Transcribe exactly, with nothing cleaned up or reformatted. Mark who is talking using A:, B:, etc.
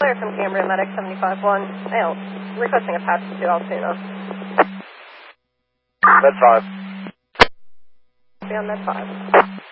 A: Clear from Cambria, Medic seventy-five one, male, requesting a passage to Altoona.
B: Med five.
A: Be on Med five.